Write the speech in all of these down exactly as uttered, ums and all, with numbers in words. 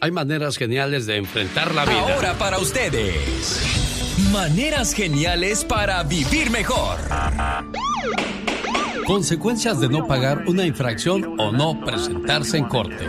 hay maneras geniales de enfrentar la vida. Ahora para ustedes, maneras geniales para vivir mejor. Consecuencias de no pagar una infracción o no presentarse en corte.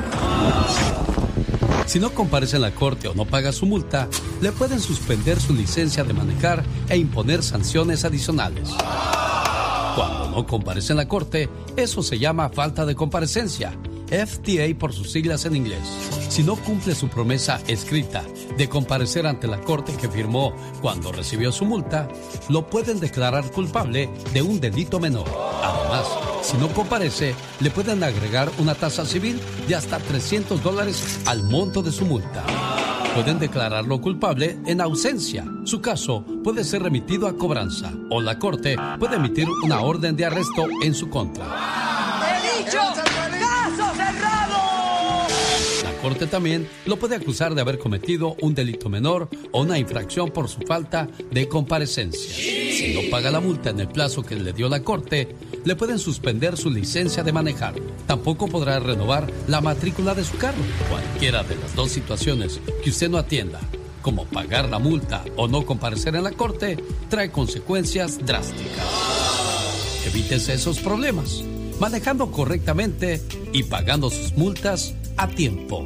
Si no comparece en la corte o no paga su multa, le pueden suspender su licencia de manejar e imponer sanciones adicionales. Cuando no comparece en la corte, eso se llama falta de comparecencia, F T A por sus siglas en inglés. Si no cumple su promesa escrita de comparecer ante la corte que firmó cuando recibió su multa, lo pueden declarar culpable de un delito menor. Además, si no comparece, le pueden agregar una tasa civil de hasta trescientos dólares al monto de su multa. Pueden declararlo culpable en ausencia. Su caso puede ser remitido a cobranza o la corte puede emitir una orden de arresto en su contra. ¡He dicho! ¡Caso cerrado! La corte también lo puede acusar de haber cometido un delito menor o una infracción por su falta de comparecencia. Si no paga la multa en el plazo que le dio la corte, le pueden suspender su licencia de manejar. Tampoco podrá renovar la matrícula de su carro. Cualquiera de las dos situaciones que usted no atienda, como pagar la multa o no comparecer en la corte, trae consecuencias drásticas. Evítese esos problemas, manejando correctamente y pagando sus multas a tiempo.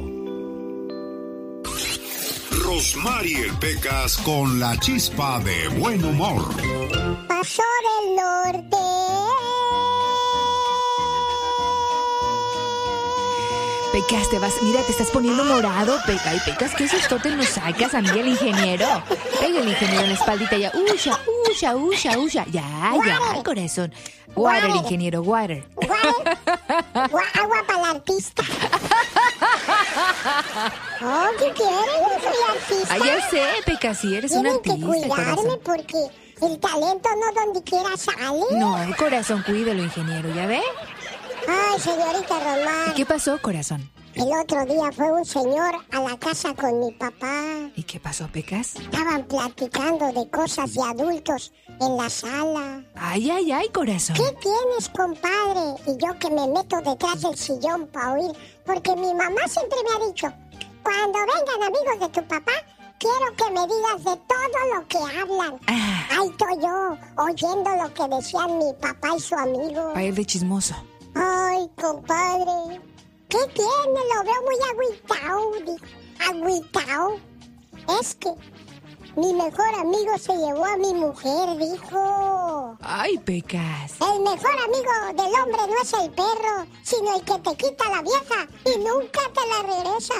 Rosmarie Pecas con la chispa de buen humor. Pasó del norte. Pecas, te vas, mira, te estás poniendo morado, Peca. Y Pecas, ¿qué sustote nos sacas a mí el ingeniero? Pega el ingeniero en la espaldita ya. Usha, usha, usha, usha. Ya, ya, corazón. Water, ingeniero, water. Water. Agua para el artista. Oh, ¿qué quieres? Yo soy artista. Ah, ya sé, Pecas, sí, eres un artista. Tienen que cuidarme, corazón, porque el talento no donde quiera sale. No, corazón, cuídelo, ingeniero, ¿ya ve? Ay, señorita Román. ¿Y qué pasó, corazón? El otro día fue un señor a la casa con mi papá. ¿Y qué pasó, Pecas? Estaban platicando de cosas de adultos en la sala. Ay, ay, ay, corazón. ¿Qué tienes, compadre? Y yo que me meto detrás del sillón para oír, porque mi mamá siempre me ha dicho, cuando vengan amigos de tu papá, quiero que me digas de todo lo que hablan. Ah. Ahí estoy yo, oyendo lo que decían mi papá y su amigo. Va a ir de chismoso. Ay, compadre, ¿qué tiene? Lo veo muy agüitao, agüitao. Es que mi mejor amigo se llevó a mi mujer, dijo. Ay, Pecas. El mejor amigo del hombre no es el perro, sino el que te quita la vieja y nunca te la regresa.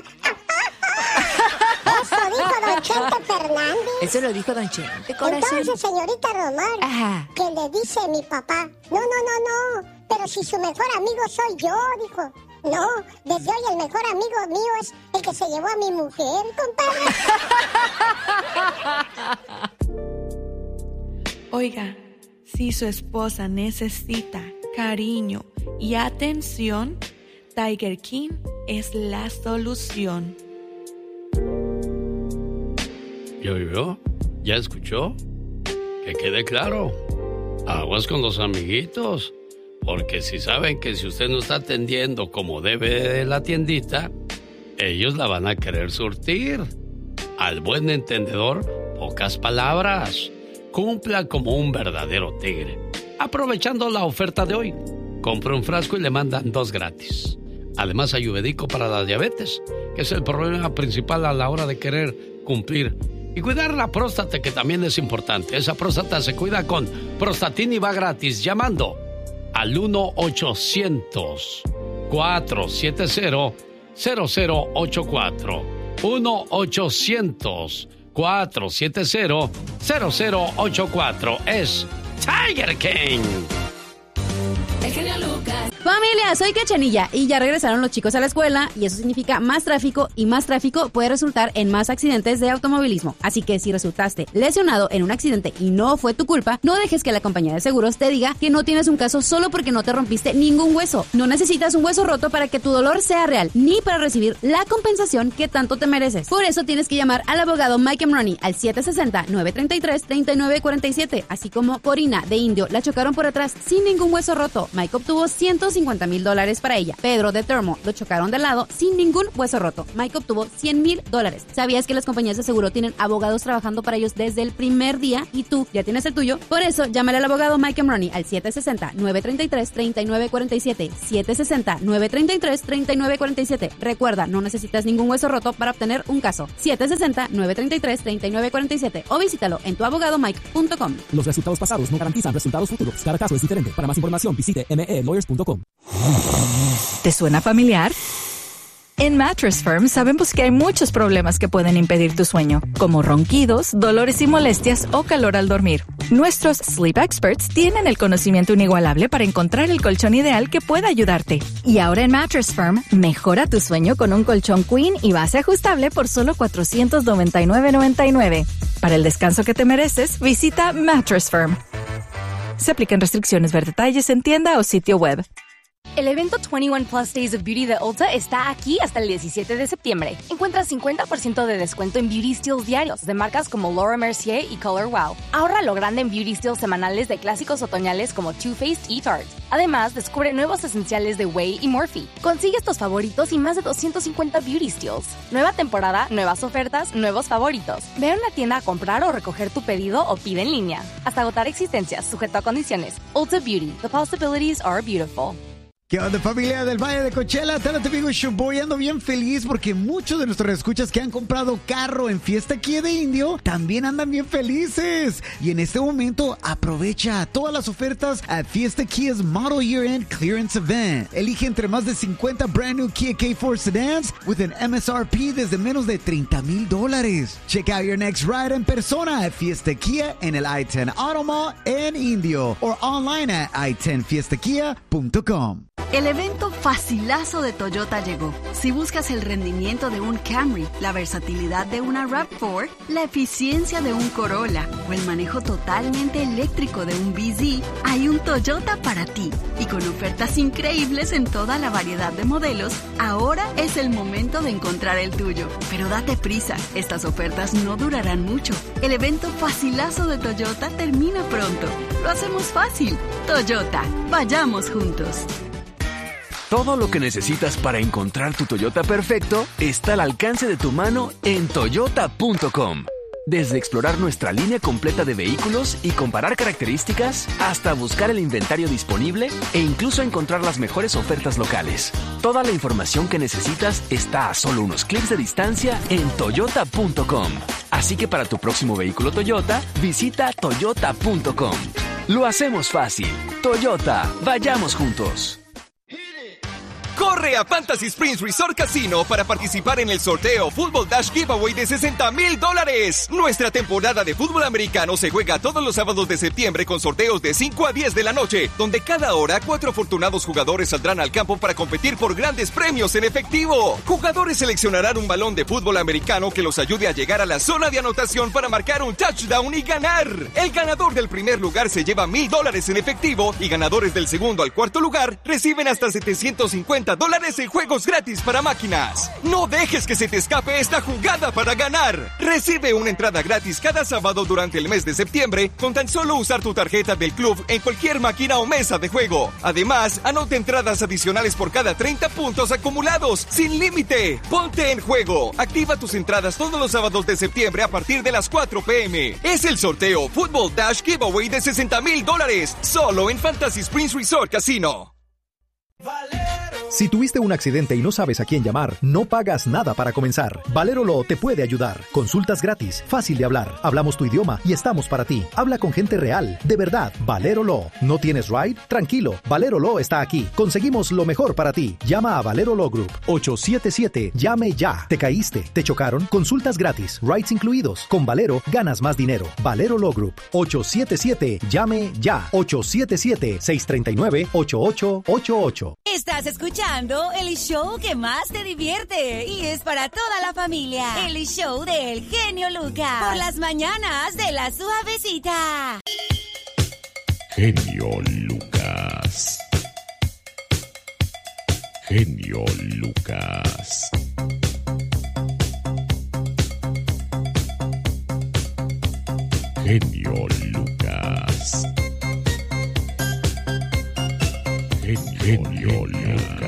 Eso dijo don Chente Fernández. Eso lo dijo don Chente, corazón. Entonces, señorita Román, ajá, que le dice mi papá, no, no, no, no, pero si su mejor amigo soy yo, dijo. No, desde hoy el mejor amigo mío es el que se llevó a mi mujer, compadre. Oiga, si su esposa necesita cariño y atención, Tiger King es la solución. ¿Ya oyó? ¿Ya escuchó? Que quede claro. Aguas con los amiguitos. Porque si saben que si usted no está atendiendo como debe la tiendita, ellos la van a querer surtir. Al buen entendedor, pocas palabras. Cumpla como un verdadero tigre. Aprovechando la oferta de hoy, compre un frasco y le mandan dos gratis. Además, ayurvédico para la diabetes, que es el problema principal a la hora de querer cumplir. Y cuidar la próstata, que también es importante. Esa próstata se cuida con Prostatin y va gratis llamando al uno ochocientos, cuatrocientos setenta, cero cero ocho cuatro. uno ochocientos, cuatrocientos setenta, cero cero ocho cuatro. Es Tiger King. El genio Lucas. Familia, soy Cachanilla y ya regresaron los chicos a la escuela y eso significa más tráfico y más tráfico puede resultar en más accidentes de automovilismo. Así que si resultaste lesionado en un accidente y no fue tu culpa, no dejes que la compañía de seguros te diga que no tienes un caso solo porque no te rompiste ningún hueso. No necesitas un hueso roto para que tu dolor sea real, ni para recibir la compensación que tanto te mereces. Por eso tienes que llamar al abogado Mike Emroni al siete seis cero, nueve tres tres, tres nueve cuatro siete, así como Corina de Indio la chocaron por atrás sin ningún hueso roto. Mike obtuvo ciento cincuenta cincuenta mil dólares para ella. Pedro de Thermo lo chocaron de lado sin ningún hueso roto. Mike obtuvo cien mil dólares. ¿Sabías que las compañías de seguro tienen abogados trabajando para ellos desde el primer día y tú ya tienes el tuyo? Por eso, llámale al abogado Mike Emroni al siete seis cero, nueve tres tres, tres nueve cuatro siete, siete seis cero, nueve tres tres, tres nueve cuatro siete. Recuerda, no necesitas ningún hueso roto para obtener un caso. siete seis cero, nueve tres tres, tres nueve cuatro siete o visítalo en tu abogado mike punto com. Los resultados pasados no garantizan resultados futuros. Cada caso es diferente. Para más información, visite m e lawyers punto com. ¿Te suena familiar? En Mattress Firm sabemos que hay muchos problemas que pueden impedir tu sueño, como ronquidos, dolores y molestias o calor al dormir. Nuestros Sleep Experts tienen el conocimiento inigualable para encontrar el colchón ideal que pueda ayudarte. Y ahora en Mattress Firm, mejora tu sueño con un colchón Queen y base ajustable por solo cuatrocientos noventa y nueve noventa y nueve. Para el descanso que te mereces, visita Mattress Firm. Se aplican restricciones. Ver detalles en tienda o sitio web. El evento veintiuno Plus Days of Beauty de Ulta está aquí hasta el diecisiete de septiembre. Encuentra cincuenta por ciento de descuento en Beauty Steals diarios de marcas como Laura Mercier y Color Wow. Ahorra lo grande en Beauty Steals semanales de clásicos otoñales como Too Faced y Tarte. Además, descubre nuevos esenciales de Way y Morphe. Consigue estos favoritos y más de doscientos cincuenta Beauty Steals. Nueva temporada, nuevas ofertas, nuevos favoritos. Ve a una tienda a comprar o recoger tu pedido o pide en línea. Hasta agotar existencias, sujeto a condiciones. Ulta Beauty. The possibilities are beautiful. ¿Qué onda, familia del Valle de Coachella? Te amigo Showboy, ando bien feliz porque muchos de nuestros escuchas que han comprado carro en Fiesta Kia de Indio también andan bien felices. Y en este momento aprovecha todas las ofertas a Fiesta Kia's Model Year End Clearance Event. Elige entre más de cincuenta brand new Kia K cuatro sedans with an M S R P desde menos de treinta mil dólares. Check out your next ride en persona at Fiesta Kia en el I diez Auto Mall en Indio or online at i diez fiesta kia punto com. El evento facilazo de Toyota llegó. Si buscas el rendimiento de un Camry, la versatilidad de una RAV cuatro, la eficiencia de un Corolla o el manejo totalmente eléctrico de un B Z, hay un Toyota para ti. Y con ofertas increíbles en toda la variedad de modelos, ahora es el momento de encontrar el tuyo. Pero date prisa, estas ofertas no durarán mucho. El evento facilazo de Toyota termina pronto. Lo hacemos fácil. Toyota, vayamos juntos. Todo lo que necesitas para encontrar tu Toyota perfecto está al alcance de tu mano en toyota punto com. Desde explorar nuestra línea completa de vehículos y comparar características, hasta buscar el inventario disponible e incluso encontrar las mejores ofertas locales. Toda la información que necesitas está a solo unos clics de distancia en toyota punto com. Así que para tu próximo vehículo Toyota, visita toyota punto com. Lo hacemos fácil. Toyota, vayamos juntos. Corre a Fantasy Springs Resort Casino para participar en el sorteo Football Dash Giveaway de sesenta mil dólares. Nuestra temporada de fútbol americano se juega todos los sábados de septiembre con sorteos de cinco a diez de la noche, donde cada hora cuatro afortunados jugadores saldrán al campo para competir por grandes premios en efectivo. Jugadores seleccionarán un balón de fútbol americano que los ayude a llegar a la zona de anotación para marcar un touchdown y ganar. El ganador del primer lugar se lleva mil dólares en efectivo y ganadores del segundo al cuarto lugar reciben hasta setecientos cincuenta dólares en juegos gratis para máquinas. No dejes que se te escape esta jugada para ganar. Recibe una entrada gratis cada sábado durante el mes de septiembre con tan solo usar tu tarjeta del club en cualquier máquina o mesa de juego. Además, anota entradas adicionales por cada treinta puntos acumulados, sin límite. Ponte en juego. Activa tus entradas todos los sábados de septiembre a partir de las cuatro p m Es el sorteo Football Dash Giveaway de sesenta mil dólares, solo en Fantasy Springs Resort Casino. Si tuviste un accidente y no sabes a quién llamar, no pagas nada para comenzar. Valero Law te puede ayudar. Consultas gratis, fácil de hablar. Hablamos tu idioma y estamos para ti. Habla con gente real, de verdad. Valero Law. ¿No tienes ride? Tranquilo, Valero Law está aquí. Conseguimos lo mejor para ti. Llama a Valero Law Group. ocho siete siete, llame ya. ¿Te caíste? ¿Te chocaron? Consultas gratis, rides incluidos. Con Valero, ganas más dinero. Valero Law Group. ocho siete siete, llame ya. ocho siete siete, seis tres nueve, ocho ocho ocho ocho. Estás escuchando el show que más te divierte y es para toda la familia. El show del genio Lucas. Por las mañanas de la suavecita. Genio Lucas. Genio Lucas. Genio Lucas. Genio genio Lucas.